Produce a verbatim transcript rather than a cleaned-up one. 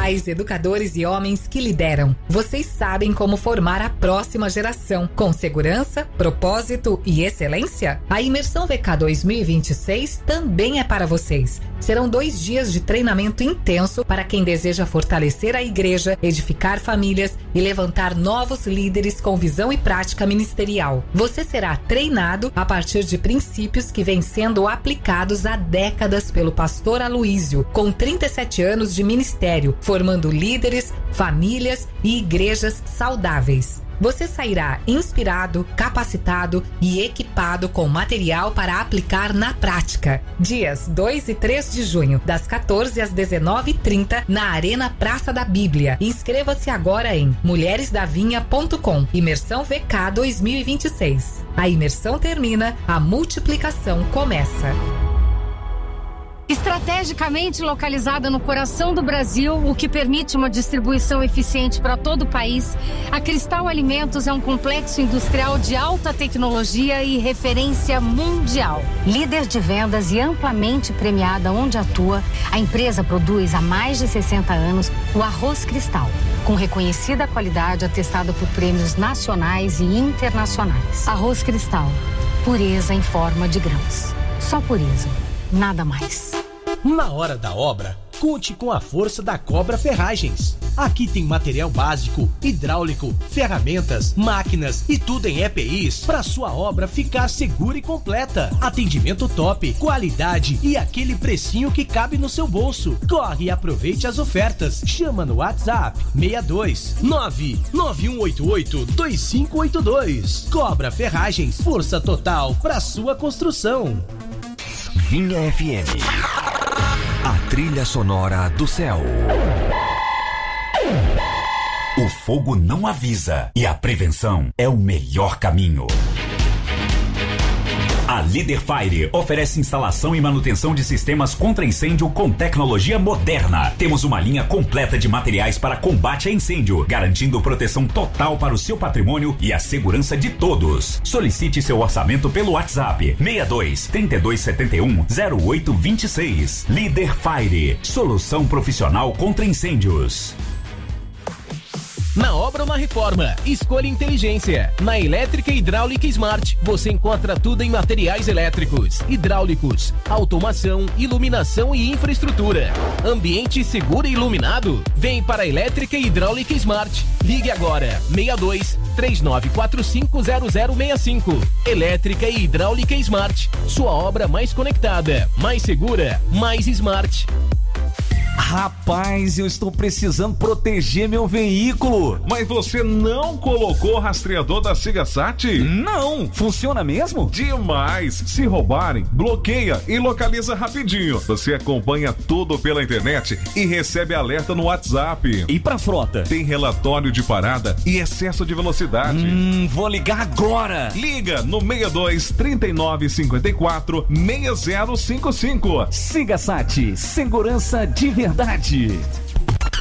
Pais, educadores e homens que lideram. Vocês sabem como formar a próxima geração com segurança, propósito e excelência? A Imersão V K dois mil e vinte e seis também é para vocês. Serão dois dias de treinamento intenso para quem deseja fortalecer a igreja, edificar famílias e levantar novos líderes com visão e prática ministerial. Você será treinado a partir de princípios que vêm sendo aplicados há décadas pelo pastor Aloísio, com trinta e sete anos de ministério, formando líderes, famílias e igrejas saudáveis. Você sairá inspirado, capacitado e equipado com material para aplicar na prática. Dias dois e três de junho, das quatorze às dezenove e trinta, na Arena Praça da Bíblia. Inscreva-se agora em mulheres da vinha ponto com. Imersão V K dois mil e vinte e seis. A imersão termina, a multiplicação começa. Estrategicamente localizada no coração do Brasil, o que permite uma distribuição eficiente para todo o país, a Cristal Alimentos é um complexo industrial de alta tecnologia e referência mundial. Líder de vendas e amplamente premiada onde atua, a empresa produz há mais de sessenta anos o arroz Cristal, com reconhecida qualidade atestada por prêmios nacionais e internacionais. Arroz Cristal, pureza em forma de grãos. Só pureza, nada mais. Na hora da obra, conte com a força da Cobra Ferragens. Aqui tem material básico, hidráulico, ferramentas, máquinas e tudo em E P Is para sua obra ficar segura e completa. Atendimento top, qualidade e aquele precinho que cabe no seu bolso. Corre e aproveite as ofertas. Chama no WhatsApp seis dois nove nove um oito oito dois cinco oito dois. Cobra Ferragens, força total para sua construção. Vinha F M. A trilha sonora do céu. O fogo não avisa e a prevenção é o melhor caminho. A Líder Fire oferece instalação e manutenção de sistemas contra incêndio com tecnologia moderna. Temos uma linha completa de materiais para combate a incêndio, garantindo proteção total para o seu patrimônio e a segurança de todos. Solicite seu orçamento pelo WhatsApp seis dois, três dois sete um, zero oito dois seis. Líder Fire, solução profissional contra incêndios. Na obra ou na reforma, escolha inteligência. Na Elétrica Hidráulica Smart, você encontra tudo em materiais elétricos, hidráulicos, automação, iluminação e infraestrutura. Ambiente seguro e iluminado? Vem para a Elétrica Hidráulica Smart. Ligue agora, seis dois, três nove quatro cinco, zero zero seis cinco. Elétrica e Hidráulica Smart. Sua obra mais conectada, mais segura, mais smart. Rapaz, eu estou precisando proteger meu veículo. Mas você não colocou o rastreador da Sigasat? Não, funciona mesmo? Demais! Se roubarem, bloqueia e localiza rapidinho. Você acompanha tudo pela internet e recebe alerta no WhatsApp. E pra frota? Tem relatório de parada e excesso de velocidade. Hum, vou ligar agora. Liga no seis dois, três nove cinco quatro, seis zero cinco cinco. Sigasat, segurança de verdade.